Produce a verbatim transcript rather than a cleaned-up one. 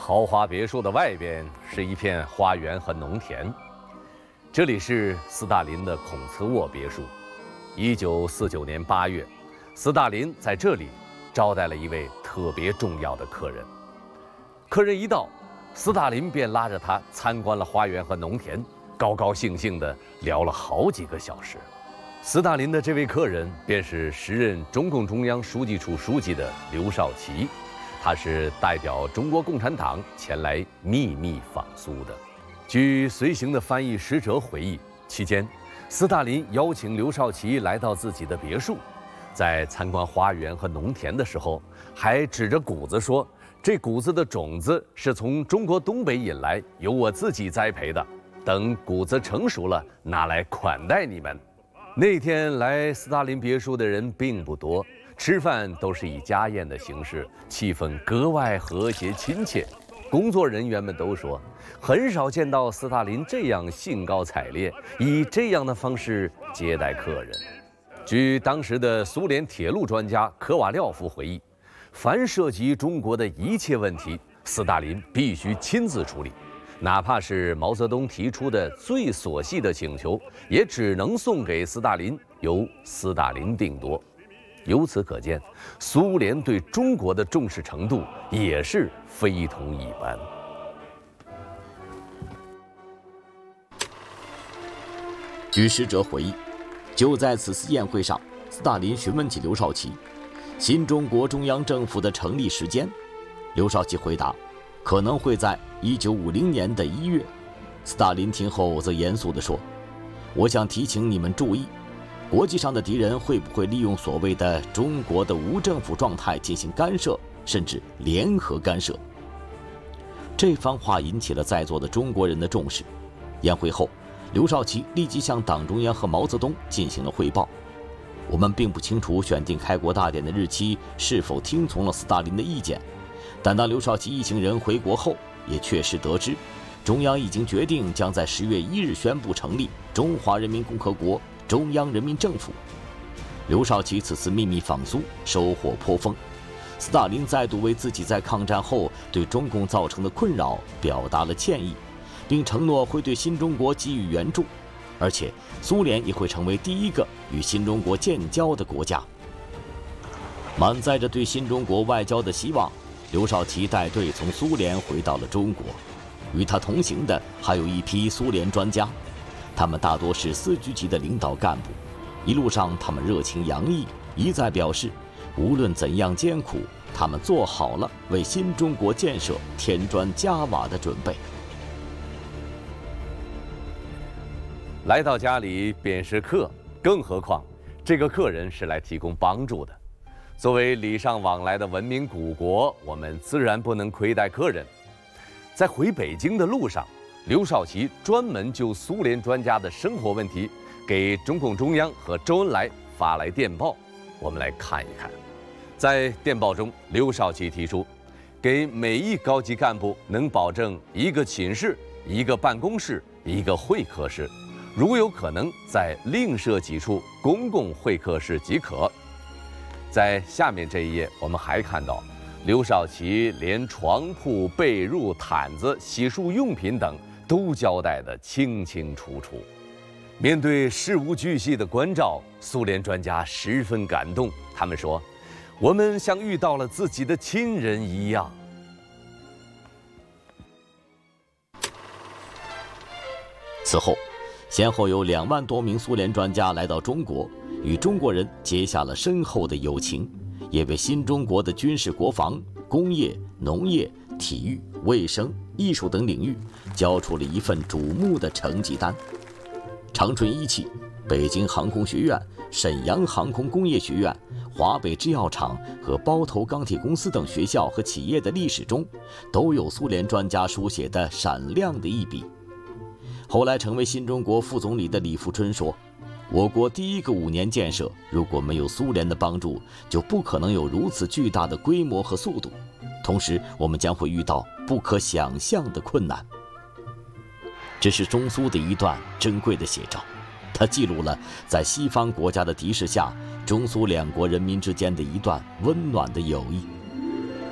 豪华别墅的外边是一片花园和农田，这里是斯大林的孔茨沃别墅。一九四九年八月，斯大林在这里招待了一位特别重要的客人。客人一到，斯大林便拉着他参观了花园和农田，高高兴兴地聊了好几个小时。斯大林的这位客人便是时任中共中央书记处书记的刘少奇。他是代表中国共产党前来秘密访苏的。据随行的翻译使者回忆，期间，斯大林邀请刘少奇来到自己的别墅，在参观花园和农田的时候，还指着谷子说：“这谷子的种子是从中国东北引来，由我自己栽培的。等谷子成熟了，拿来款待你们。”那天来斯大林别墅的人并不多。吃饭都是以家宴的形式，气氛格外和谐亲切。工作人员们都说，很少见到斯大林这样兴高采烈，以这样的方式接待客人。据当时的苏联铁路专家科瓦廖夫回忆，凡涉及中国的一切问题，斯大林必须亲自处理，哪怕是毛泽东提出的最琐细的请求，也只能送给斯大林，由斯大林定夺。由此可见，苏联对中国的重视程度也是非同一般。 据使者回忆，就在此次宴会上，斯大林询问起刘少奇新中国中央政府的成立时间。刘少奇回答，可能会在一九五零年的一月。斯大林听后则严肃地说：“我想提醒你们注意。国际上的敌人会不会利用所谓的中国的无政府状态进行干涉，甚至联合干涉？”这番话引起了在座的中国人的重视。宴会后，刘少奇立即向党中央和毛泽东进行了汇报。我们并不清楚选定开国大典的日期是否听从了斯大林的意见，但当刘少奇一行人回国后，也确实得知，中央已经决定将在十月一日宣布成立中华人民共和国中央人民政府。刘少奇此次秘密访苏收获颇丰，斯大林再度为自己在抗战后对中共造成的困扰表达了歉意，并承诺会对新中国给予援助，而且苏联也会成为第一个与新中国建交的国家。满载着对新中国外交的希望，刘少奇带队从苏联回到了中国。与他同行的还有一批苏联专家，他们大多是司局级的领导干部。一路上他们热情洋溢，一再表示无论怎样艰苦，他们做好了为新中国建设添砖加瓦的准备。 来到家里便是客，更何况这个客人是来提供帮助的。作为礼尚往来的文明古国，我们自然不能亏待客人。在回北京的路上，刘少奇专门就苏联专家的生活问题给中共中央和周恩来发来电报，我们来看一看。在电报中，刘少奇提出，给每一高级干部能保证一个寝室、一个办公室、一个会客室，如有可能再另设几处公共会客室即可。在下面这一页，我们还看到刘少奇连床铺、被褥、毯子、洗漱用品等都交代得清清楚楚。面对事无巨细的关照，苏联专家十分感动。他们说：“我们像遇到了自己的亲人一样。” 此后，先后有两万多名苏联专家来到中国，与中国人结下了深厚的友情，也为新中国的军事国防、工业、农业、体育、卫生、艺术等领域交出了一份瞩目的成绩单。长春一期、北京航空学院、沈阳航空工业学院、华北制药厂和包头钢铁公司等学校和企业的历史中，都有苏联专家书写的闪亮的一笔。后来成为新中国副总理的李富春说，我国第一个五年建设如果没有苏联的帮助，就不可能有如此巨大的规模和速度，同时我们将会遇到不可想象的困难。这是中苏的一段珍贵的写照，它记录了在西方国家的敌视下，中苏两国人民之间的一段温暖的友谊。